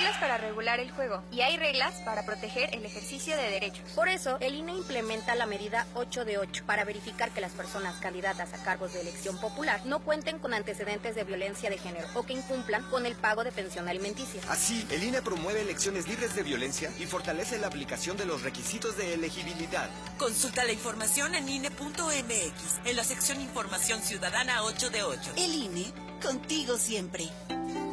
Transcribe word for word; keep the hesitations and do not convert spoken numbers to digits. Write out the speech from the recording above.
reglas para regular el juego y hay reglas para proteger el ejercicio de derechos. Por eso, el I N E implementa la medida ocho de ocho para verificar que las personas candidatas a cargos de elección popular no cuenten con antecedentes de violencia de género o que incumplan con el pago de pensión alimenticia. Así, el I N E promueve elecciones libres de violencia y fortalece la aplicación de los requisitos de elegibilidad. Consulta la información en I N E punto M X, en la sección Información Ciudadana ocho de ocho. El I N E, contigo siempre.